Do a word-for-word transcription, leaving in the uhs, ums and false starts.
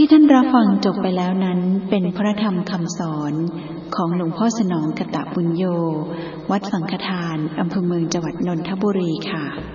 ที่ท่านรับฟังจบไปแล้วนั้นเป็นพระธรรมคำสอนของหลวงพ่อสนองกตบุญโญวัดสังฆทานอำเภอเมืองจังหวัดนนทบุรีค่ะ